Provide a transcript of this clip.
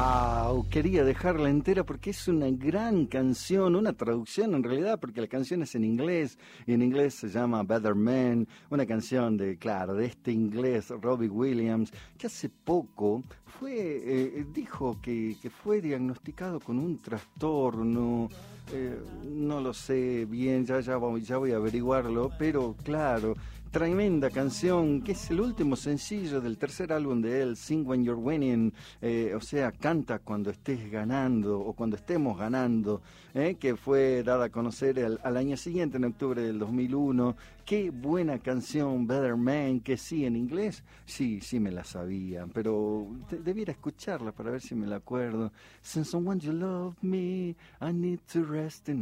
Wow, quería dejarla entera porque es una gran canción, una traducción en realidad, porque la canción es en inglés, y en inglés se llama Better Man, una canción de, claro, de este inglés Robbie Williams, que hace poco dijo que fue diagnosticado con un trastorno, no lo sé bien, ya voy a averiguarlo, pero claro, tremenda canción, que es el último sencillo del tercer álbum de él, Sing When You're Winning, o sea, canta cuando estés ganando o cuando estemos ganando, que fue dada a conocer al año siguiente, en octubre del 2001. Qué buena canción, Better Man, que sí, en inglés, sí me la sabía, pero debiera escucharla para ver si me la acuerdo. Since someone you love me, I need to rest in